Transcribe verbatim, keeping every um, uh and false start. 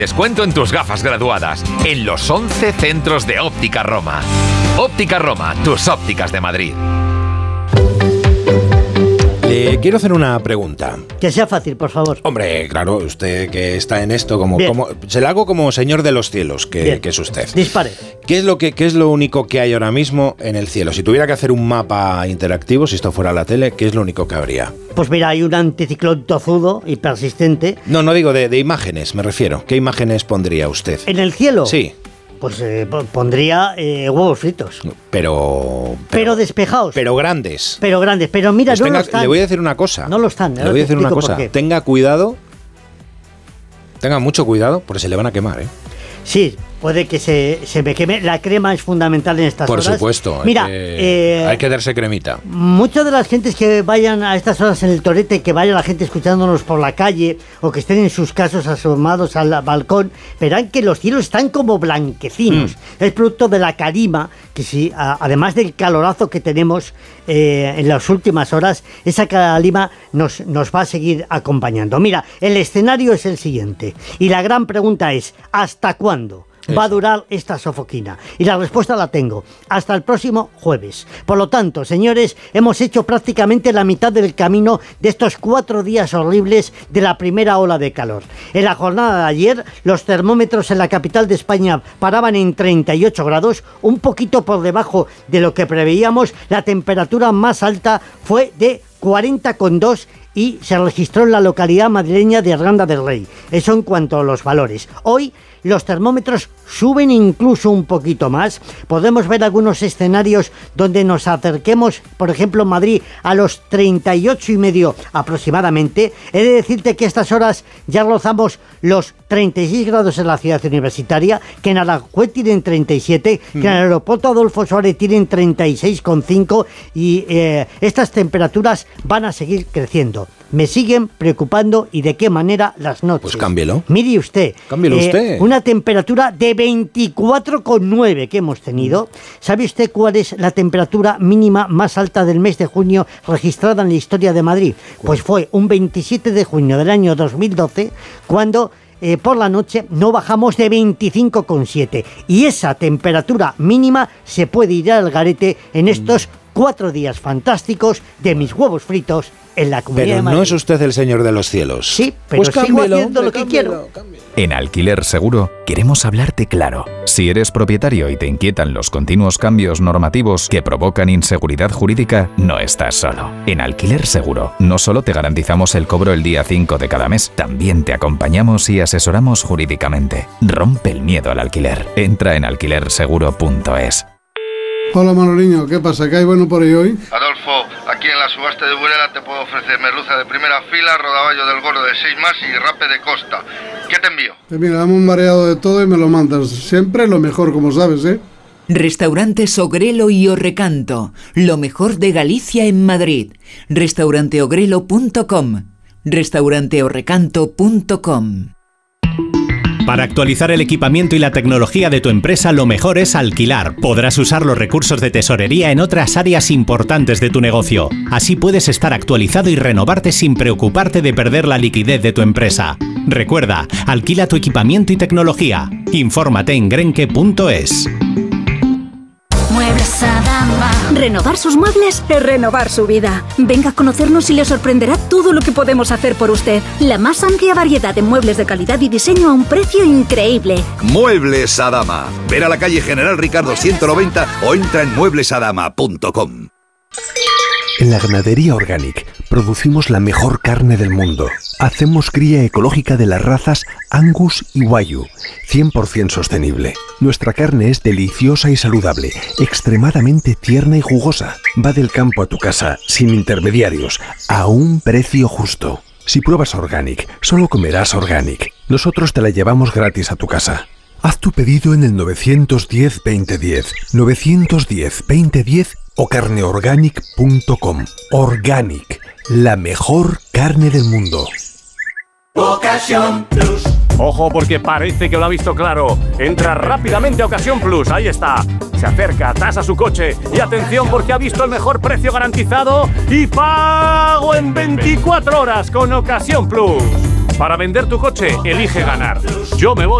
Descuento en tus gafas graduadas en los once centros de Óptica Roma. Óptica Roma, tus ópticas de Madrid. Le quiero hacer una pregunta. Que sea fácil, por favor. Hombre, claro, usted que está en esto, como, como se la hago como señor de los cielos, que, que es usted. Dispare. ¿Qué es, lo que, ¿Qué es lo único que hay ahora mismo en el cielo? Si tuviera que hacer un mapa interactivo, si esto fuera la tele, ¿qué es lo único que habría? Pues mira, hay un anticiclón tozudo y persistente. No, no digo de, de imágenes, me refiero. ¿Qué imágenes pondría usted? ¿En el cielo? Sí. Pues eh, pondría eh, huevos fritos. Pero, pero... Pero despejados. Pero grandes. Pero grandes. Pero mira, pues no tenga, lo están. Le voy a decir una cosa. No lo están. Le voy a decir una cosa. Tenga cuidado. Tenga mucho cuidado porque se le van a quemar, ¿eh? Sí, puede que se, se me queme. La crema es fundamental en estas Por horas. Por supuesto. Mira, hay que, eh, hay que darse cremita. Muchas de las gentes que vayan a estas horas en el Torete, que vaya la gente escuchándonos por la calle o que estén en sus casas asomados al balcón, verán que los cielos están como blanquecinos. Mm. Es producto de la calima, que sí, a, además del calorazo que tenemos eh, en las últimas horas, esa calima nos, nos va a seguir acompañando. Mira, el escenario es el siguiente y la gran pregunta es, ¿hasta cuándo va a durar esta sofoquina? Y la respuesta la tengo, hasta el próximo jueves. Por lo tanto, señores, hemos hecho prácticamente la mitad del camino de estos cuatro días horribles de la primera ola de calor. En la jornada de ayer, los termómetros en la capital de España paraban en treinta y ocho grados, un poquito por debajo de lo que preveíamos. La temperatura más alta fue de cuarenta coma dos y se registró en la localidad madrileña de Arganda del Rey. Eso en cuanto a los valores. Hoy los termómetros suben incluso un poquito más. Podemos ver algunos escenarios donde nos acerquemos, por ejemplo, en Madrid, a los treinta y ocho y medio aproximadamente. He de decirte que a estas horas ya rozamos los treinta y seis grados en la ciudad universitaria, que en Aranjuez tienen treinta y siete, que en el aeropuerto Adolfo Suárez tienen treinta y seis coma cinco y eh, estas temperaturas van a seguir creciendo. Me siguen preocupando y de qué manera las noches. Pues cámbielo. Mire usted. Cámbielo eh, usted. Una temperatura de veinticuatro coma nueve que hemos tenido. ¿Sabe usted cuál es la temperatura mínima más alta del mes de junio registrada en la historia de Madrid? Pues fue un veintisiete de junio del año dos mil doce, cuando eh, por la noche no bajamos de veinticinco coma siete. Y esa temperatura mínima se puede ir al garete en estos cuatro días fantásticos de mis huevos fritos en la Comunidad Pero de Madrid. no es usted el señor de los cielos. Sí, pero pues sigo cámbielo, haciendo hombre, lo que cámbielo, quiero. Cámbielo. En Alquiler Seguro queremos hablarte claro. Si eres propietario y te inquietan los continuos cambios normativos que provocan inseguridad jurídica, no estás solo. En Alquiler Seguro no solo te garantizamos el cobro el día cinco de cada mes, también te acompañamos y asesoramos jurídicamente. Rompe el miedo al alquiler. Entra en alquiler seguro punto es. Hola Manoliño, ¿qué pasa? ¿Qué hay bueno por ahí hoy? Adolfo, aquí en la subasta de Burela te puedo ofrecer merluza de primera fila, rodaballo del gordo de seis más y rape de costa. ¿Qué te envío? Pues mira, dame un mareado de todo y me lo mandas. Siempre lo mejor, como sabes, ¿eh? Restaurantes Ogrelo y Orrecanto, lo mejor de Galicia en Madrid. restaurante ogrelo punto com, restaurante orrecanto punto com. Para actualizar el equipamiento y la tecnología de tu empresa, lo mejor es alquilar. Podrás usar los recursos de tesorería en otras áreas importantes de tu negocio. Así puedes estar actualizado y renovarte sin preocuparte de perder la liquidez de tu empresa. Recuerda, alquila tu equipamiento y tecnología. Infórmate en grenke punto es. Muebles Adama. Renovar sus muebles es renovar su vida. Venga a conocernos y le sorprenderá todo lo que podemos hacer por usted. La más amplia variedad de muebles de calidad y diseño a un precio increíble. Muebles Adama. Ver a la calle General Ricardo ciento noventa o entra en muebles adama punto com. En la Ganadería Organic producimos la mejor carne del mundo. Hacemos cría ecológica de las razas Angus y Wagyu, cien por ciento sostenible. Nuestra carne es deliciosa y saludable, extremadamente tierna y jugosa. Va del campo a tu casa, sin intermediarios, a un precio justo. Si pruebas Organic, solo comerás Organic. Nosotros te la llevamos gratis a tu casa. Haz tu pedido en el nueve uno cero, veinte diez, nueve uno cero, veinte diez o carne organic punto com. Organic, la mejor carne del mundo. Ocasión Plus. Ojo, porque parece que lo ha visto claro. Entra rápidamente a Ocasión Plus, ahí está. Se acerca, tasa su coche y atención porque ha visto el mejor precio garantizado y pago en veinticuatro horas con Ocasión Plus. Para vender tu coche, elige ganar. Yo me voy